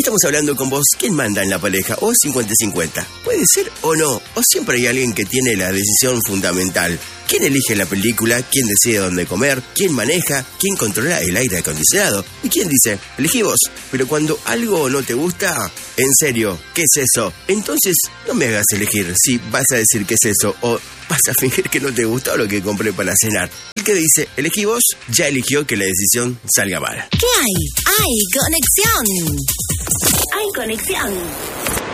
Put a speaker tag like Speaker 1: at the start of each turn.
Speaker 1: Estamos hablando con vos. ¿Quién manda en la pareja? ¿O 50-50? ¿Puede ser o no? ¿O siempre hay alguien que tiene la decisión fundamental? ¿Quién elige la película? ¿Quién decide dónde comer? ¿Quién maneja? ¿Quién controla el aire acondicionado? ¿Y quién dice, elegí vos? Pero cuando algo no te gusta, en serio, ¿qué es eso? Entonces, no me hagas elegir si vas a decir qué es eso o vas a fingir que no te gustó lo que compré para cenar. El que dice, elegí vos, ya eligió que la decisión salga mal.
Speaker 2: ¿Qué hay? ¡Hay conexión! ¡Hay conexión!